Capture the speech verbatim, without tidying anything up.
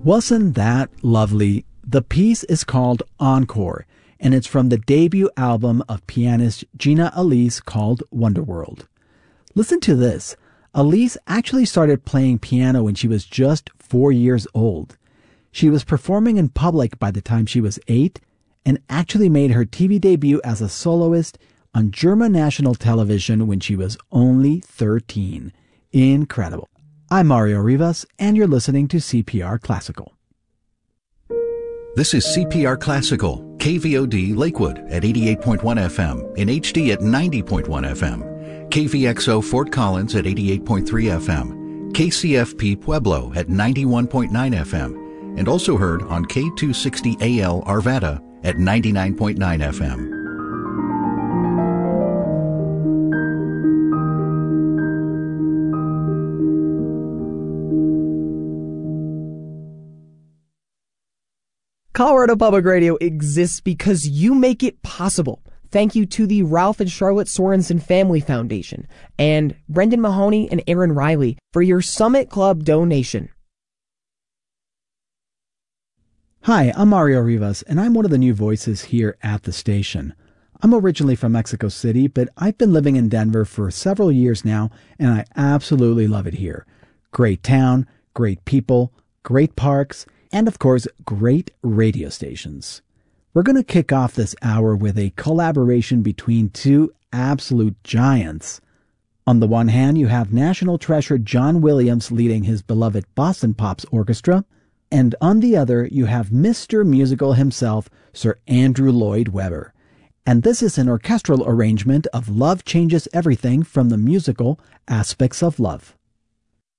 Wasn't that lovely? The piece is called Encore, and it's from the debut album of pianist Gina Elise called Wonderworld. Listen to this. Elise actually started playing piano when she was just four years old. She was performing in public by the time she was eight and actually made her T V debut as a soloist on German national television when she was only thirteen. Incredible. I'm Mario Rivas, and you're listening to C P R Classical. This is C P R Classical, K V O D Lakewood at eighty-eight point one F M, in H D at ninety point one F M, K V X O Fort Collins at eighty-eight point three F M, K C F P Pueblo at ninety-one point nine F M, and also heard on K two sixty A L Arvada at ninety-nine point nine F M. Colorado Public Radio exists because you make it possible. Thank you to the Ralph and Charlotte Sorensen Family Foundation and Brendan Mahoney and Aaron Riley for your Summit Club donation. Hi, I'm Mario Rivas, and I'm one of the new voices here at the station. I'm originally from Mexico City, but I've been living in Denver for several years now, and I absolutely love it here. Great town, great people, great parks, and of course, great radio stations. We're going to kick off this hour with a collaboration between two absolute giants. On the one hand, you have national treasure John Williams leading his beloved Boston Pops Orchestra, and on the other, you have Mister Musical himself, Sir Andrew Lloyd Webber. And this is an orchestral arrangement of Love Changes Everything from the musical Aspects of Love.